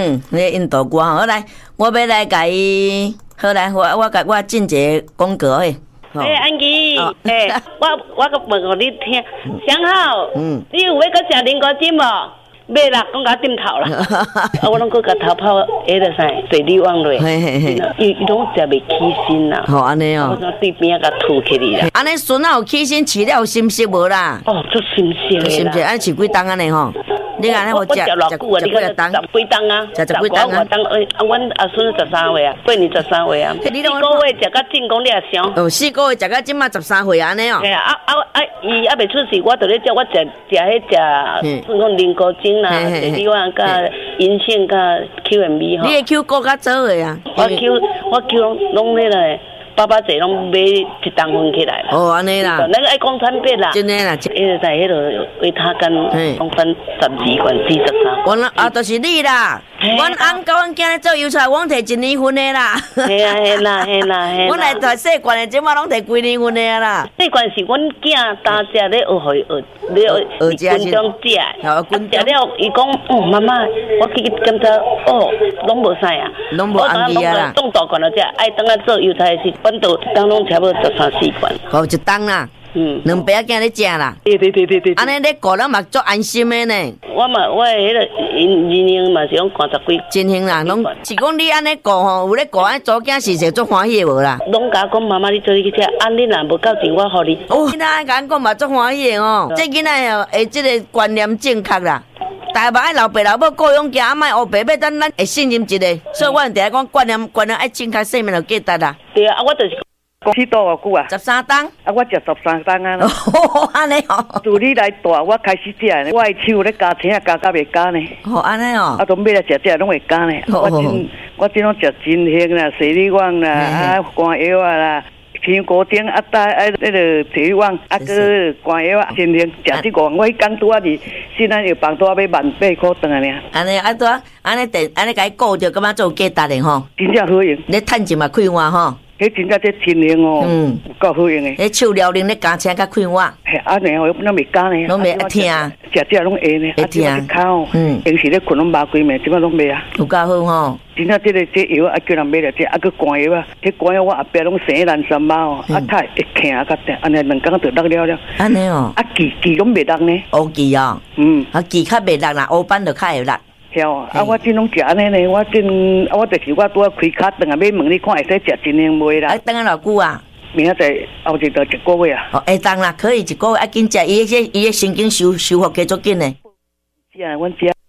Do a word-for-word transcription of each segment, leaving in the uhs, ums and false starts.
嗯，那个印度歌好来，我要来甲伊，好来，我我甲我进一个广告诶。 哎，安琪，哎，我我个问互你听，想好，嗯，你有要搁食菱果汁无？买啦，讲甲点头啦，啊，我拢搁甲头泡迄个啥水利网落，伊伊拢食袂起身啦。 好安尼哦， 我从对边仔甲吐起哩啦。 安尼孙仔有起身饲了有心息无啦？ 哦，足心息的啦。 心息，安饲几冬安尼吼？你安尼我食偌久啊？你讲十几冬啊？ 食十几冬啊？ 诶，啊，阮阿孙十三岁啊，过年十三岁啊。四个月食到进宫，你也想？ 哦，四个月食到即马十三岁安尼哦。 嘿啊啊啊！伊还袂出世，我就咧叫我食食迄食，像讲菱果精啦，水利网甲银杏甲 Q M B 吼。 你的 Q 够较早的啊？ 我 Q 我 Q 拢拢迄个。爸爸姐拢买一担分起来啦。哦， 安尼啦。 那个爱讲产品啦。 真诶啦。 迄个在迄个维他干，拢分十二罐四十三。 我啊，就是你啦。阮翁甲阮囝咧做油菜，阮摕一年份的啦。 嘿啊嘿啦嘿啦嘿。 阮来摕细罐的，即马拢摕规年份的啦。 细罐是阮囝当食咧学会学，咧学军中食。哦，军食了，伊讲，哦，妈妈，我去检查，哦，拢无啥啊。 拢无红字啊啦。 冻大罐了只，爱等下做油菜是。本岛当拢差不多十三四罐， 好一当啦，嗯，两爸仔囝咧食啦， 对对对对对， 安尼咧顾咱嘛足安心的呢。 我嘛，我迄个因人用嘛是讲三十几， 真行啦，拢是讲你安尼顾吼，有咧顾安祖囝是是足欢喜无啦。 拢甲讲妈妈，你做你去食，啊你若无够钱，我互你。 哦，囡仔甲讲嘛足欢喜的哦，这囡仔哦，诶，这个观念正确啦。大爸爱老爸老母各样行，莫黑白，要等咱会信任一个，所以我定定讲观念观念爱正确，生命就价值啦。 对啊，我就是讲起多偌久啊？ 十三档。 啊，我食十三档啊。 哦，安尼哦。 自你来大，我开始食呢，我的手咧加青啊，加加袂加呢。 哦，安尼哦。 啊，都买来食食拢会加呢。我真我真拢食真香啦，水利网啦，啊，肝药啊啦。香菇丁啊，带啊，那个水网啊，个肝药啊，真香，食这个我迄工拄啊是，现在药房拄啊要万八块顿啊呢。 安尼啊，拄啊，安尼电，安尼甲伊顾着，感觉做价值的吼。 真正好用。 你趁钱嘛开碗吼。 迄真正这真香哦。嗯。够好用的。 迄手撩灵咧加青甲开碗。 嘿，安尼哦，拢袂加呢。 拢袂听。 食食拢会呢。会听。口。嗯。平时咧困拢麻规暝，即摆拢袂啊。 有够好吼。 真正这个这药啊，叫人买来这，啊个肝药啊，这肝药我后壁拢生烂三包哦，啊太会疼啊，甲定，安尼两工就落了了。 安尼哦。 啊记记拢袂落呢。乌记哦。嗯。啊记较袂落啦，乌斑就较会落。 晓啊，啊我真拢食安尼呢，我真啊我就是我拄啊开卡顿啊，要问你看会使食真香袂啦？ 啊等下偌久啊？ 明仔载后日就一个月啊。 哦，会当啦，可以一个月啊，紧食，伊迄伊迄神经修修复加足紧呢。 是啊，阮食。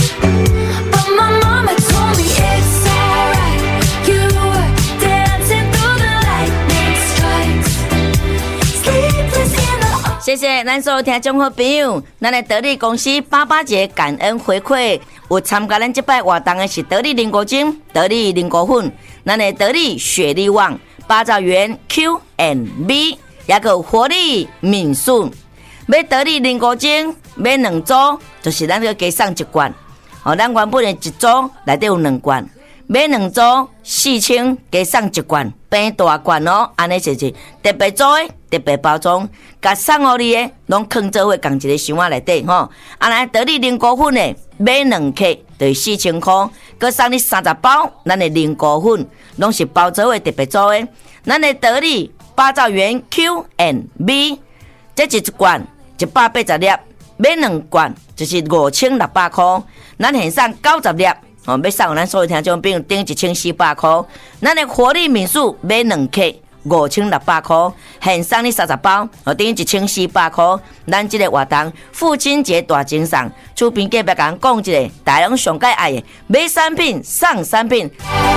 谢谢咱所有听众好朋友，咱的得力公司八八节感恩回馈，有参加咱这摆活动的是得力菱果精、得力菱果粉，咱的得力雪力旺、八兆元 Q and B， 也有活力敏顺。买得力菱果精买两组，就是咱个加送一罐。哦，咱原本的一组内底有两罐。买两组四千，加送一罐，变大罐哦，安尼就是特别做的特别包装，甲送互你的，拢放做伙共一个箱仔内底吼。安尼得力菱果粉的，买两克就是四千块，佮送你三十包，咱的菱果粉拢是包做伙特别做的。咱的得力八兆元 Q and B， 这一罐一百八十粒，买两罐就是五千六百块，咱现送九十粒。哦，要送咱所有听众朋友顶一千四百块，咱的活力民宿买两克五千六百块，现送你三十包，哦顶一千四百块。咱这个活动父亲节大精送，厝边隔壁甲人讲一个，大家拢上介爱的，买产品送产品。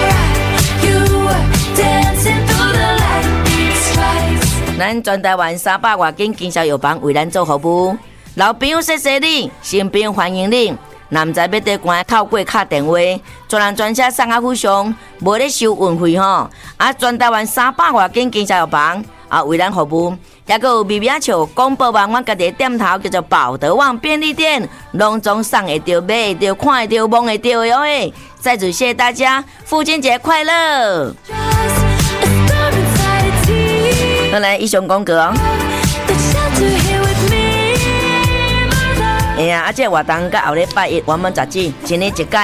咱全台湾三百外间经销药房为咱做服务，老朋友谢谢你，新朋友欢迎你。男仔要得关透过卡电话，专人专车送啊附上，无咧收运费吼。啊，全台湾三百外间经销药房啊为咱服务，也个有微微笑广播网，阮家己店头叫做宝德旺便利店，拢总送会到、买会到、看会到、摸会到的哦诶！再次谢谢大家，父亲节快乐！好来，以上广告哦。哎呀，啊，这活动到后礼拜一，我们杂志一年一届，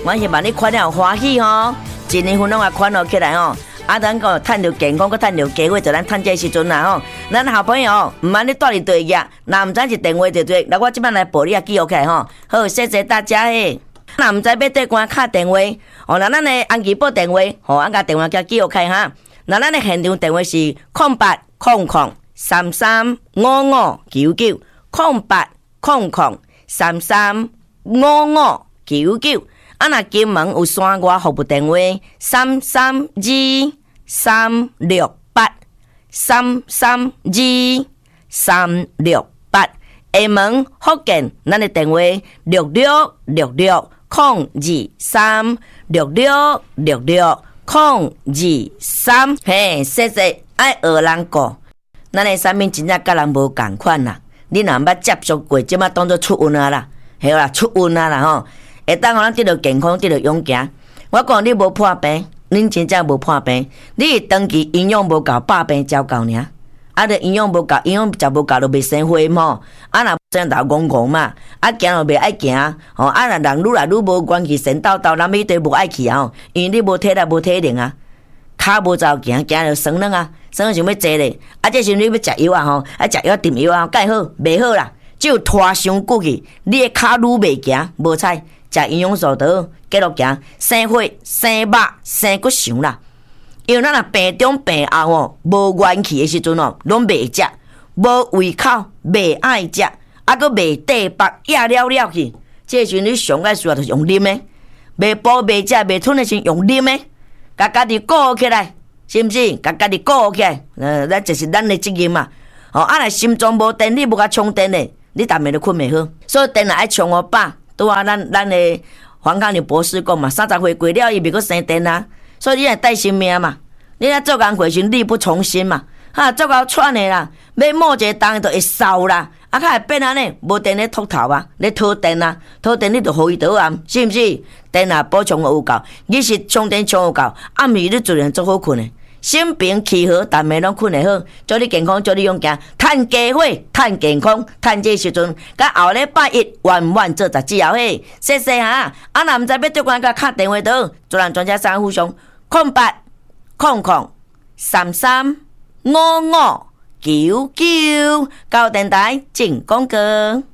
我希望你款了欢喜吼，一年份拢啊款落起来吼。啊，咱个趁着健康，佮趁着机会，就咱趁这时阵啦吼。咱好朋友，唔瞒你带你对呀，那唔知是电话就对，那我即摆来报你啊记录起来吼。好，谢谢大家嘿。那唔知要对官敲电话，哦，那咱的安吉报电话，吼，俺甲电话叫记录起来哈。那咱的现场电话是空八空空三三五五九九，空八空空三三五五九九。啊，若金门有山外服务电话三三二三六八三三二三六八。厦门福建，咱的电话六六六六空二三六六六六空二三。嘿，谢谢爱学人过，咱的产品真正甲人无共款啦。你若捌接触过，即马当作出运啊啦，系啦，出运啊啦吼。会当互咱得到健康，得到勇行。我讲你无破病，恁真正无破病。你长期营养无够，百病照够尔。啊，着营养无够，营养食无够，就袂生火嘛。啊，若真头戆戆嘛，啊，行就袂爱行。吼，啊，若人愈来愈无元气，神叨叨，人一堆无爱去啊。因为你无体力，无体能啊，骹无走行，行着酸软啊，酸软想要坐咧。啊，这时你要食药啊吼，啊，食药炖药啊，介好，袂好啦。只有拖伤久去，你的骹愈袂行，无彩。食营养素得继续行，生火、生肉、生骨伤啦。因为咱若病中病后哦，无元气的时阵哦，拢袂食，无胃口，袂爱食，啊，佮袂地腹，野了了去。这时阵你上爱需要就是用啉的，袂补袂食袂吞的时用啉的，甲家己顾起来，是毋是？甲家己顾起来，呃，那就是咱的责任嘛。哦，啊，若心脏无电，你无甲充电的，你逐暝都困袂好。所以电啊爱充哦饱。拄啊，咱咱的黄康牛博士讲嘛，三十岁过了，伊袂阁生电啊，所以你来带性命嘛。你若做工过时力不从心嘛，哈，做到喘的啦，要摸一个东就会烧啦，啊，较会变安尼，无电咧秃头啊，咧讨电啊，讨电你就互伊倒暗，是毋是？电啊补充有够，你是充电充有够，暗时你自然做好困的。心平气和，但袂拢困会好，祝你健康，祝你勇行，趁机会，趁健康，趁这时阵，甲后礼拜一完完做十之后嘿，谢谢哈。啊，若毋知要对关甲敲电话倒，主人专家三互相空八空空三三五五九九，到电台进广告。